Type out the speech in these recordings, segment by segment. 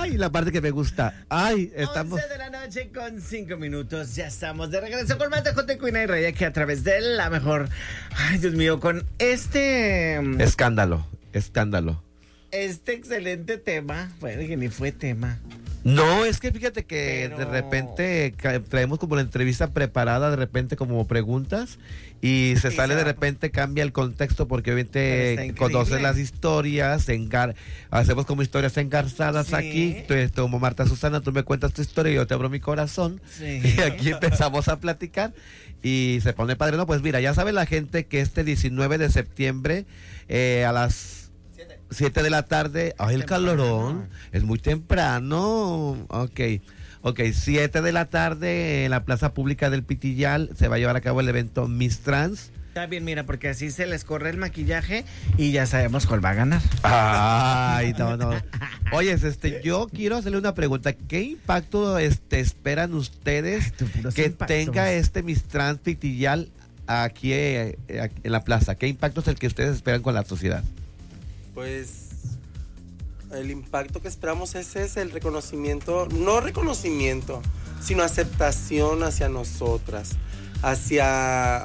ay, la parte que me gusta. Ay, estamos... 11 de la noche con 5 minutos. Ya estamos de regreso con más de Jote, Cuina y Rey aquí a través de la mejor. Ay, Dios mío, con este Escándalo. excelente tema. Bueno, que ni fue tema. No, es que fíjate que Pero... de repente traemos como la entrevista preparada, de repente como preguntas, y se sale de repente, cambia el contexto porque obviamente conoces las historias, hacemos como historias engarzadas Sí. aquí. Entonces, como Marta Susana, tú me cuentas tu historia y yo te abro mi corazón. Sí. Y aquí empezamos a platicar y se pone padre. No, pues mira, ya sabe la gente que este 19 de septiembre a las 7 de la tarde, ay, el calorón, es muy temprano. Ok, 7 de la tarde en la plaza pública del Pitillal se va a llevar a cabo el evento Miss Trans. Está bien, mira, porque así se les corre el maquillaje y ya sabemos cuál va a ganar. Ay, no. Oye, yo quiero hacerle una pregunta. ¿Qué impacto esperan ustedes que tenga este Miss Trans Pitillal aquí en la plaza? ¿Qué impacto es el que ustedes esperan con la sociedad? Pues el impacto que esperamos es el reconocimiento, no reconocimiento, sino aceptación hacia nosotras, hacia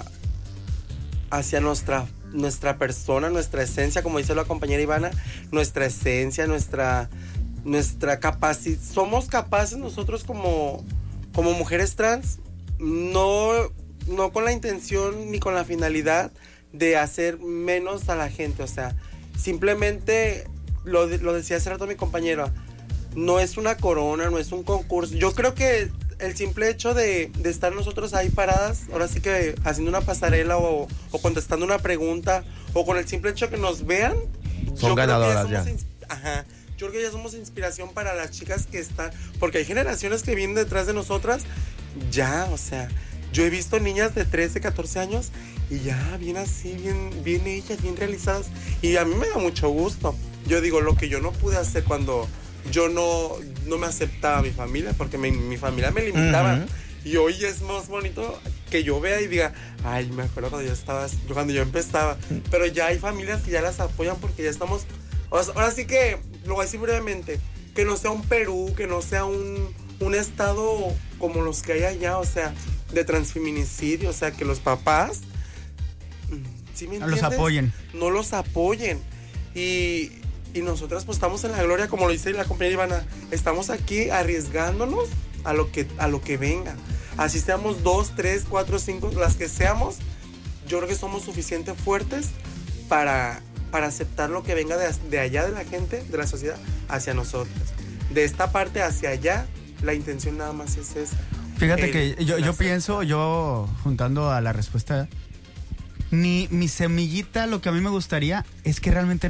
nuestra persona, nuestra esencia, como dice la compañera Ivana, nuestra esencia, nuestra capacidad. Somos capaces nosotros como mujeres trans, no con la intención ni con la finalidad de hacer menos a la gente, o sea, simplemente lo decía hace rato mi compañera, no es una corona, no es un concurso. Yo creo que el simple hecho de estar nosotros ahí paradas, ahora sí que haciendo una pasarela o contestando una pregunta, o con el simple hecho que nos vean, son ganadoras ya. Ajá. Yo creo que ya somos inspiración para las chicas que están, porque hay generaciones que vienen detrás de nosotras, ya, o sea, yo he visto niñas de 13, 14 años y ya, bien así, bien ellas, bien realizadas. Y a mí me da mucho gusto. Yo digo, lo que yo no pude hacer cuando yo no me aceptaba mi familia, porque mi familia me limitaba. Uh-huh. Y hoy es más bonito que yo vea y diga, ay, me acuerdo cuando yo empezaba. Pero ya hay familias que ya las apoyan porque ya estamos... Ahora sí que, lo voy a decir brevemente, que no sea un Perú, que no sea un estado como los que hay allá, o sea, de transfeminicidio, o sea, que los papás, ¿sí me entiendes? No los apoyen. Y nosotras pues estamos en la gloria, como lo dice la compañera Ivana, estamos aquí arriesgándonos a lo que venga. Así seamos 2, 3, 4, 5, las que seamos, yo creo que somos suficientemente fuertes para aceptar lo que venga de allá de la gente, de la sociedad, hacia nosotras. De esta parte hacia allá, la intención nada más es esa. Fíjate que yo pienso, juntando a la respuesta, mi semillita, lo que a mí me gustaría es que realmente